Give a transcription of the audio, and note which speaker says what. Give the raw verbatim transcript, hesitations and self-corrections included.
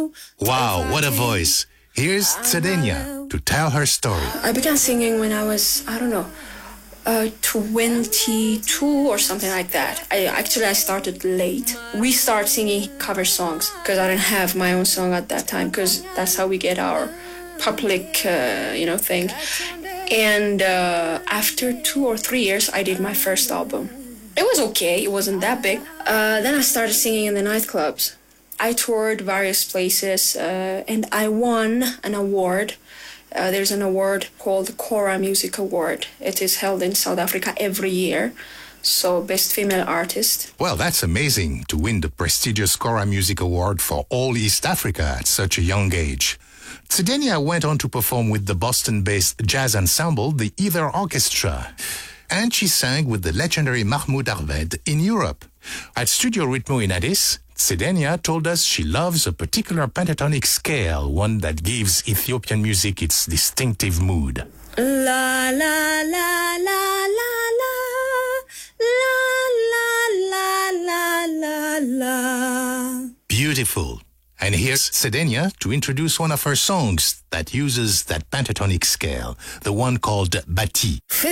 Speaker 1: Wow, what a voice. Here's Cedenia to tell her story.
Speaker 2: I began singing when I was, I don't know, uh, twenty-two or something like that. I Actually, I started late. We started singing cover songs because I didn't have my own song at that time, because that's how we get our public, uh, you know, thing. And uh, after two or three years, I did my first album. It was okay. It wasn't that big. Uh, then I started singing in the nightclubs. I toured various places, uh, and I won an award. Uh, there's an award called the Kora Music Award. It is held in South Africa every year. So, Best Female Artist.
Speaker 1: Well, that's amazing to win the prestigious Kora Music Award for all East Africa at such a young age. Cedenia went on to perform with the Boston-based jazz ensemble, the Ether Orchestra. And she sang with the legendary Mahmoud Arved in Europe. At Studio Ritmo in Addis, Cedenia told us she loves a particular pentatonic scale, one that gives Ethiopian music its distinctive mood.
Speaker 2: La la la la la la la la la la.
Speaker 1: Beautiful. And here's Cedenia to introduce one of her songs that uses that pentatonic scale, the one called Bati.